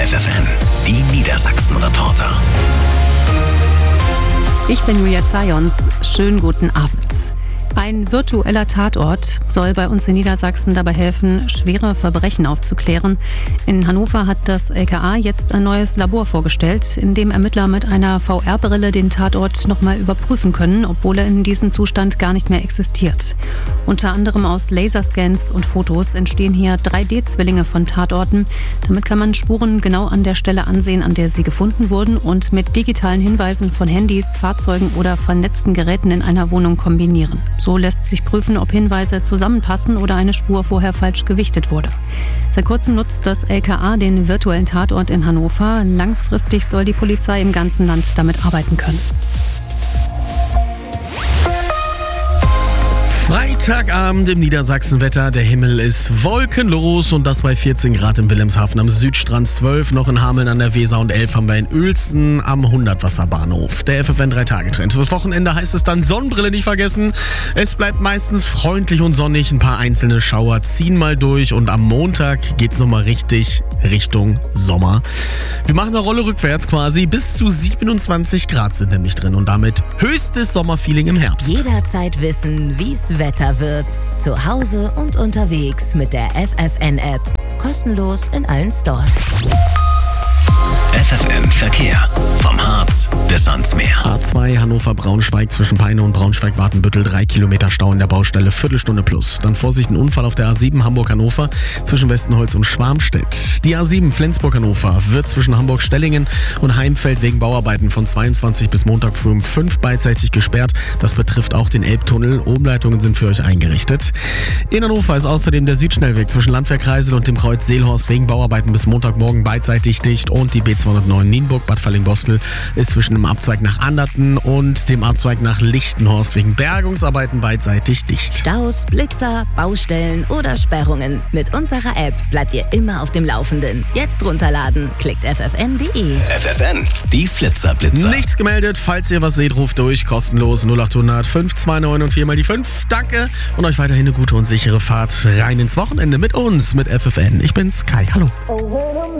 FFN, die Niedersachsen-Reporter. Ich bin Julia Zajons. Schönen guten Abend. Ein virtueller Tatort soll bei uns in Niedersachsen dabei helfen, schwere Verbrechen aufzuklären. In Hannover hat das LKA jetzt ein neues Labor vorgestellt, in dem Ermittler mit einer VR-Brille den Tatort nochmal überprüfen können, obwohl er in diesem Zustand gar nicht mehr existiert. Unter anderem aus Laserscans und Fotos entstehen hier 3D-Zwillinge von Tatorten. Damit kann man Spuren genau an der Stelle ansehen, an der sie gefunden wurden, und mit digitalen Hinweisen von Handys, Fahrzeugen oder vernetzten Geräten in einer Wohnung kombinieren. So lässt sich prüfen, ob Hinweise zusammenpassen oder eine Spur vorher falsch gewichtet wurde. Seit kurzem nutzt das LKA den virtuellen Tatort in Hannover. Langfristig soll die Polizei im ganzen Land damit arbeiten können. Freitagabend im Niedersachsenwetter. Der Himmel ist wolkenlos und das bei 14 Grad im Wilhelmshaven am Südstrand, 12 noch in Hameln an der Weser und 11 haben wir in Uelzen am 100-Wasserbahnhof. Der FFN 3-Tage-Trend. Fürs Wochenende heißt es dann Sonnenbrille nicht vergessen. Es bleibt meistens freundlich und sonnig. Ein paar einzelne Schauer ziehen mal durch und am Montag geht's nochmal richtig Richtung Sommer. Wir machen eine Rolle rückwärts quasi. Bis zu 27 Grad sind nämlich drin und damit höchstes Sommerfeeling im Herbst. Jederzeit wissen, wie's Wetter wird. Zu Hause und unterwegs mit der FFN-App. Kostenlos in allen Stores. FFN Verkehr. Vom Harz bis ans Meer. A2 Hannover-Braunschweig zwischen Peine und Braunschweig-Wartenbüttel, 3 Kilometer Stau in der Baustelle, Viertelstunde plus. Dann Vorsicht, ein Unfall auf der A7 Hamburg-Hannover zwischen Westenholz und Schwarmstedt. Die A7 Flensburg-Hannover wird zwischen Hamburg-Stellingen und Heimfeld wegen Bauarbeiten von 22 bis Montag früh um 5 beidseitig gesperrt. Das betrifft auch den Elbtunnel. Umleitungen sind für euch eingerichtet. In Hannover ist außerdem der Südschnellweg zwischen Landwehr-Kreisel und dem Kreuz Seelhorst wegen Bauarbeiten bis Montagmorgen beidseitig dicht und die B209 Nienburg-Bad Falling-Bostel ist zwischen dem Abzweig nach Anderten und dem Abzweig nach Lichtenhorst wegen Bergungsarbeiten beidseitig dicht. Staus, Blitzer, Baustellen oder Sperrungen. Mit unserer App bleibt ihr immer auf dem Laufenden. Jetzt runterladen. Klickt ffn.de. FFN, die Flitzerblitzer. Nichts gemeldet. Falls ihr was seht, ruft durch. Kostenlos 0800 529 und 4 mal die 5. Danke und euch weiterhin eine gute und sichere Fahrt rein ins Wochenende mit uns, mit FFN. Ich bin's, Kai. Hallo.